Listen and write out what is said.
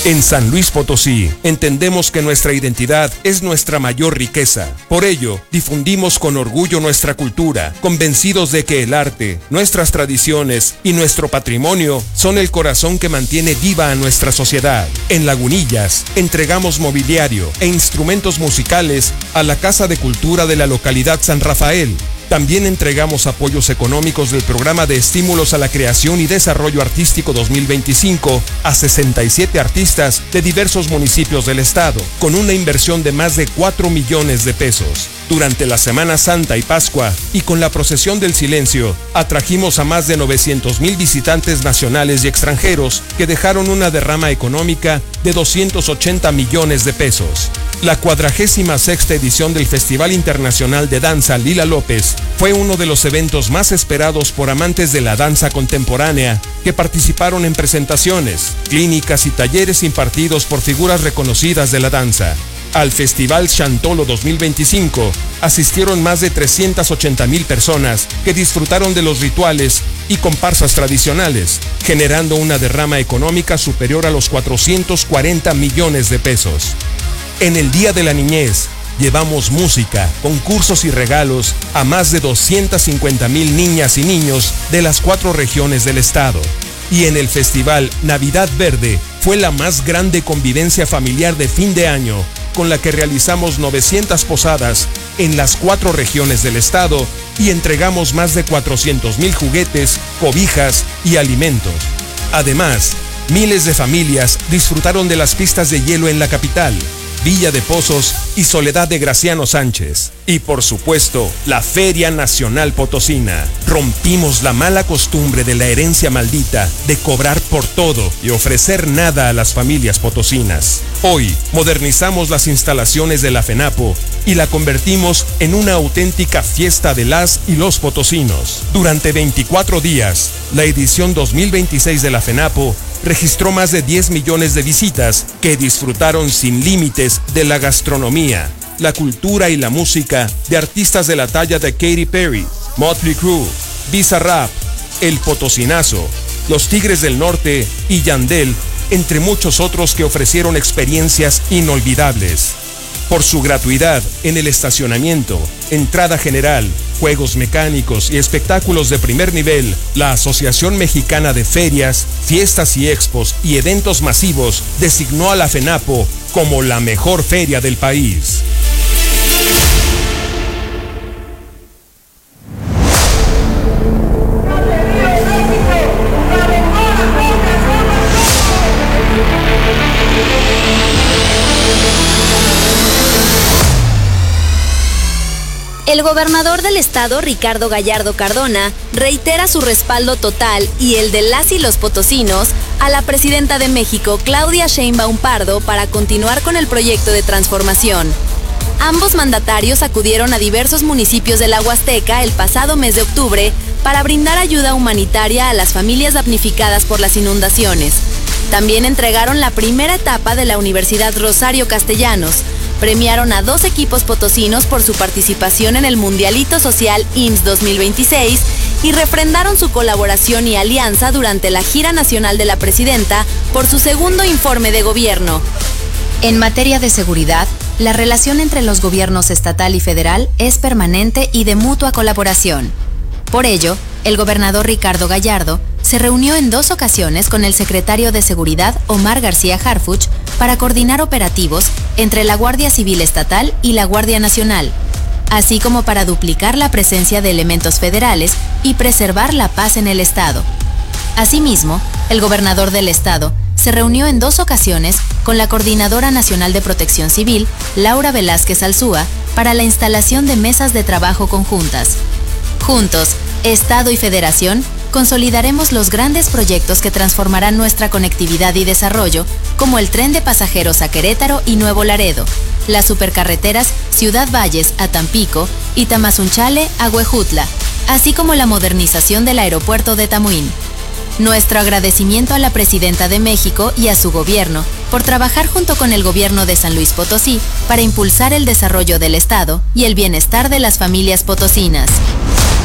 En San Luis Potosí, entendemos que nuestra identidad es nuestra mayor riqueza. Por ello, difundimos con orgullo nuestra cultura, convencidos de que el arte, nuestras tradiciones y nuestro patrimonio son el corazón que mantiene viva a nuestra sociedad. En Lagunillas, entregamos mobiliario e instrumentos musicales a la Casa de Cultura de la localidad San Rafael. También entregamos apoyos económicos del Programa de Estímulos a la Creación y Desarrollo Artístico 2025 a 67 artistas de diversos municipios del estado, con una inversión de más de 4 millones de pesos. Durante la Semana Santa y Pascua, y con la Procesión del Silencio, atrajimos a más de 900,000 visitantes nacionales y extranjeros que dejaron una derrama económica de 280 millones de pesos. La 46ª edición del Festival Internacional de Danza Lila López fue uno de los eventos más esperados por amantes de la danza contemporánea que participaron en presentaciones, clínicas y talleres impartidos por figuras reconocidas de la danza. Al Festival Chantolo 2025 asistieron más de 380,000 personas que disfrutaron de los rituales y comparsas tradicionales, generando una derrama económica superior a los 440 millones de pesos. En el Día de la Niñez, llevamos música, concursos y regalos a más de 250,000 niñas y niños de las 4 regiones del estado. Y en el Festival Navidad Verde fue la más grande convivencia familiar de fin de año, con la que realizamos 900 posadas en las 4 regiones del estado y entregamos más de 400,000 juguetes, cobijas y alimentos. Además, miles de familias disfrutaron de las pistas de hielo en la capital, Villa de Pozos y Soledad de Graciano Sánchez. Y por supuesto, la Feria Nacional Potosina. Rompimos la mala costumbre de la herencia maldita de cobrar por todo y ofrecer nada a las familias potosinas. Hoy, modernizamos las instalaciones de la FENAPO y la convertimos en una auténtica fiesta de las y los potosinos. Durante 24 días, la edición 2026 de la FENAPO registró más de 10 millones de visitas que disfrutaron sin límites de la gastronomía, la cultura y la música de artistas de la talla de Katy Perry, Motley Crue, Bizarrap, El Potosinazo, Los Tigres del Norte y Yandel, entre muchos otros que ofrecieron experiencias inolvidables. Por su gratuidad en el estacionamiento, entrada general, juegos mecánicos y espectáculos de primer nivel, la Asociación Mexicana de Ferias, Fiestas y Expos y Eventos Masivos designó a la FENAPO como la mejor feria del país. El gobernador del estado, Ricardo Gallardo Cardona, reitera su respaldo total y el de las y los potosinos a la presidenta de México, Claudia Sheinbaum Pardo, para continuar con el proyecto de transformación. Ambos mandatarios acudieron a diversos municipios de la Huasteca el pasado mes de octubre para brindar ayuda humanitaria a las familias damnificadas por las inundaciones. También entregaron la primera etapa de la Universidad Rosario Castellanos. Premiaron a 2 equipos potosinos por su participación en el Mundialito Social IMSS 2026 y refrendaron su colaboración y alianza durante la gira nacional de la presidenta por su segundo informe de gobierno. En materia de seguridad, la relación entre los gobiernos estatal y federal es permanente y de mutua colaboración. Por ello, el gobernador Ricardo Gallardo se reunió en 2 ocasiones con el secretario de Seguridad, Omar García Harfuch, para coordinar operativos entre la Guardia Civil Estatal y la Guardia Nacional, así como para duplicar la presencia de elementos federales y preservar la paz en el estado. Asimismo, el gobernador del estado se reunió en 2 ocasiones con la Coordinadora Nacional de Protección Civil, Laura Velázquez Alzúa, para la instalación de mesas de trabajo conjuntas. Juntos, Estado y Federación, consolidaremos los grandes proyectos que transformarán nuestra conectividad y desarrollo, como el tren de pasajeros a Querétaro y Nuevo Laredo, las supercarreteras Ciudad Valles a Tampico y Tamazunchale a Huejutla, así como la modernización del aeropuerto de Tamuín. Nuestro agradecimiento a la Presidenta de México y a su gobierno por trabajar junto con el gobierno de San Luis Potosí para impulsar el desarrollo del Estado y el bienestar de las familias potosinas.